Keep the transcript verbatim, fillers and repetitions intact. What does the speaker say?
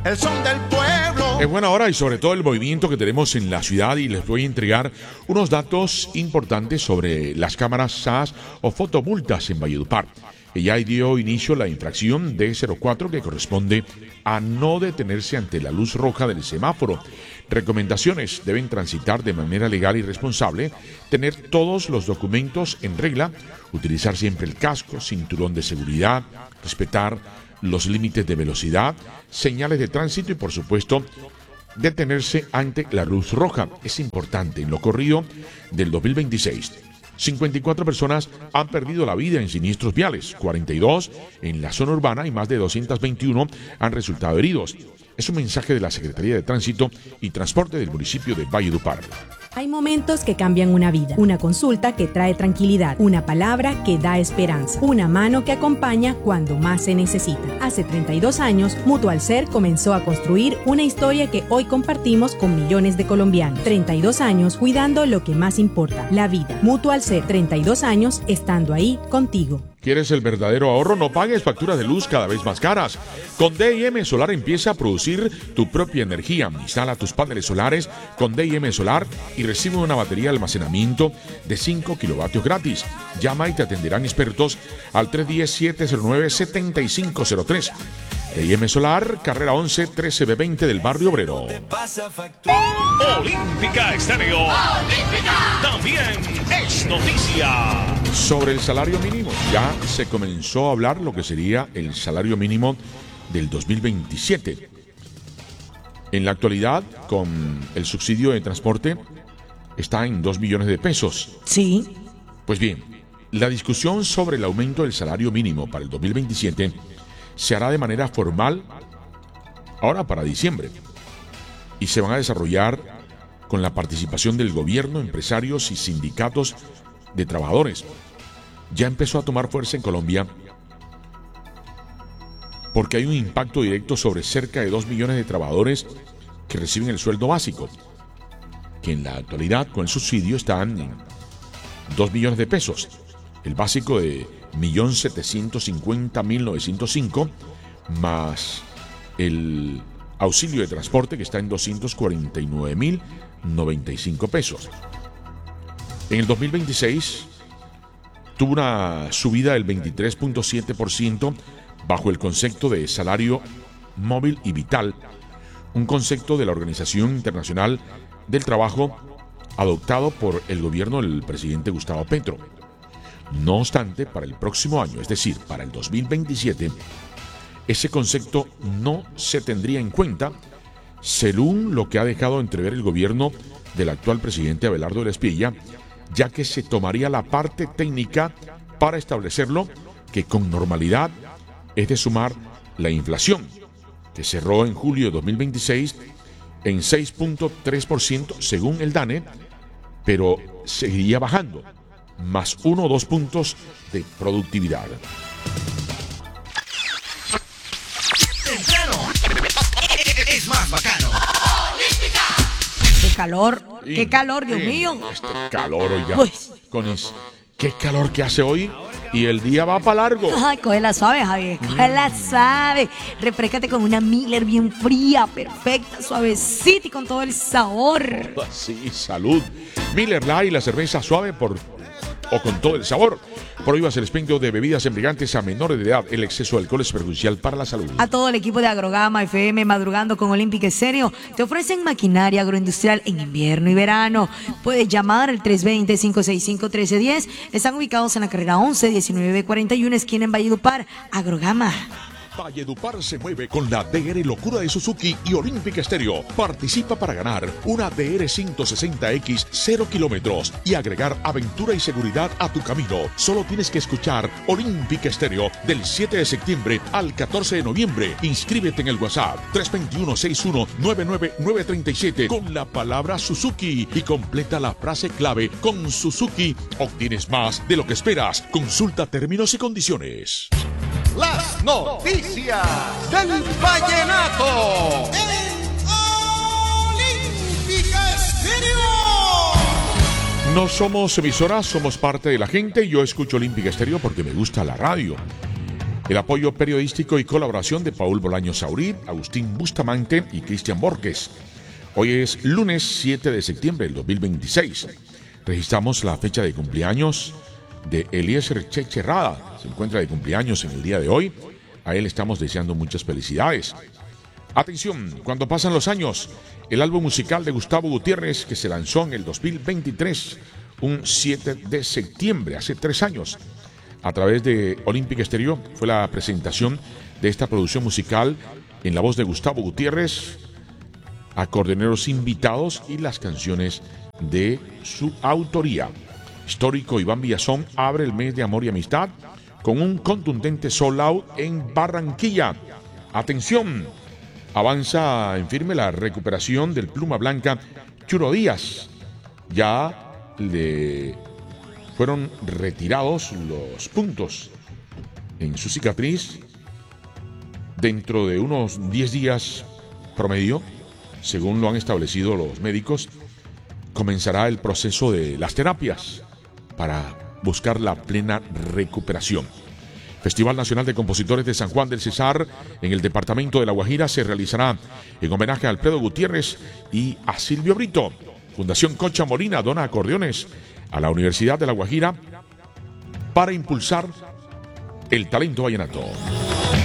el son del pueblo. Es buena hora y sobre todo el movimiento que tenemos en la ciudad, y les voy a entregar unos datos importantes sobre las cámaras S A S o fotomultas en Valledupar. Ya dio inicio la infracción D cero cuatro, que corresponde a no detenerse ante la luz roja del semáforo. Recomendaciones: deben transitar de manera legal y responsable, tener todos los documentos en regla, utilizar siempre el casco, cinturón de seguridad, respetar los límites de velocidad, señales de tránsito y, por supuesto, detenerse ante la luz roja. Es importante. En lo corrido del dos mil veintiséis, cincuenta y cuatro personas han perdido la vida en siniestros viales, cuarenta y dos en la zona urbana y más de doscientos veintiuno han resultado heridos. Es un mensaje de la Secretaría de Tránsito y Transporte del municipio de Valledupar. Hay momentos que cambian una vida, una consulta que trae tranquilidad, una palabra que da esperanza, una mano que acompaña cuando más se necesita. Hace treinta y dos años, Mutualser comenzó a construir una historia que hoy compartimos con millones de colombianos. treinta y dos años cuidando lo que más importa, la vida. Mutualser, treinta y dos años estando ahí contigo. ¿Quieres el verdadero ahorro? No pagues facturas de luz cada vez más caras. Con D y M Solar empieza a producir tu propia energía. Instala tus paneles solares con D y M Solar y recibe una batería de almacenamiento de cinco kilovatios gratis. Llama y te atenderán expertos al tres uno cero, siete cero nueve, siete cinco cero tres. D y M Solar, carrera once, trece B veinte del barrio obrero. Olímpica Estéreo. Olímpica. También es noticia. Sobre el salario mínimo, ya se comenzó a hablar lo que sería el salario mínimo del dos mil veintisiete. En la actualidad, con el subsidio de transporte, está en dos millones de pesos. Sí. Pues bien, la discusión sobre el aumento del salario mínimo para el dos mil veintisiete se hará de manera formal ahora para diciembre y se van a desarrollar con la participación del gobierno, empresarios y sindicatos de trabajadores. Ya empezó a tomar fuerza en Colombia porque hay un impacto directo sobre cerca de dos millones de trabajadores que reciben el sueldo básico, que en la actualidad con el subsidio están en dos millones de pesos. El básico de un millón setecientos cincuenta mil novecientos cinco más el auxilio de transporte, que está en doscientos cuarenta y nueve mil noventa y cinco pesos. En el dos mil veintiséis tuvo una subida del veintitrés punto siete por ciento bajo el concepto de salario móvil y vital, un concepto de la Organización Internacional del Trabajo adoptado por el gobierno del presidente Gustavo Petro. No obstante, para el próximo año, es decir, para el dos mil veintisiete, ese concepto no se tendría en cuenta, según lo que ha dejado entrever el gobierno del actual presidente Abelardo de la Espriella, ya que se tomaría la parte técnica para establecerlo, que con normalidad es de sumar la inflación, que cerró en julio de dos mil veintiséis en seis punto tres por ciento según el DANE, pero seguiría bajando, más uno o dos puntos de productividad. Temprano es más bacano. ¡Qué calor! ¡Qué calor, Dios Sí, mío! Este calor hoy ya. Pues. Con es- qué calor que hace hoy y el día va para largo. Ay, cógela suave, Javier, cógela suave. Refrescate con una Miller bien fría, perfecta, suavecita y con todo el sabor. Sí, salud. Miller Lite, la cerveza suave por o con todo el sabor. Prohíbas el expendio de bebidas embriagantes a menores de edad. El exceso de alcohol es perjudicial para la salud. A todo el equipo de Agrogama F M Madrugando con Olímpica Estéreo, te ofrecen maquinaria agroindustrial en invierno y verano. Puedes llamar al tres dos cero, cinco seis cinco, uno tres uno cero. Están ubicados en la carrera once, diecinueve cuarenta y uno, esquina en Valledupar. Agrogama. Valledupar se mueve con la D R Locura de Suzuki y Olímpica Estéreo. Participa para ganar una D R ciento sesenta X cero kilómetros y agregar aventura y seguridad a tu camino. Solo tienes que escuchar Olímpica Estéreo del siete de septiembre al catorce de noviembre. Inscríbete en el WhatsApp tres dos uno, seis uno nueve nueve nueve tres siete con la palabra Suzuki y completa la frase clave con Suzuki. Obtienes más de lo que esperas. Consulta términos y condiciones. Las noticias del vallenato. Olímpica Estéreo. No somos emisoras, somos parte de la gente. Yo escucho Olímpica Estéreo porque me gusta la radio. El apoyo periodístico y colaboración de Paul Bolaño Saurí, Agustín Bustamante y Cristian Borges. Hoy es lunes siete de septiembre del dos mil veintiséis. Registramos la fecha de cumpleaños de Eliezer Cheche Rada. Se encuentra de cumpleaños en el día de hoy. A él estamos deseando muchas felicidades. Atención, cuando pasan los años, el álbum musical de Gustavo Gutiérrez, que se lanzó en el dos mil veintitrés, un siete de septiembre, hace tres años, a través de Olympic Stereo, fue la presentación de esta producción musical en la voz de Gustavo Gutiérrez, acordeoneros invitados y las canciones de su autoría. Histórico Iván Villazón abre el mes de amor y amistad con un contundente sold out en Barranquilla. Atención, avanza en firme la recuperación del pluma blanca Churo Díaz. Ya le fueron retirados los puntos en su cicatriz. Dentro de unos diez días promedio, según lo han establecido los médicos, comenzará el proceso de las terapias para buscar la plena recuperación. Festival Nacional de Compositores de San Juan del Cesar en el departamento de La Guajira se realizará en homenaje a Alfredo Gutiérrez y a Silvio Brito. Fundación Concha Molina dona acordeones a la Universidad de La Guajira para impulsar el talento vallenato.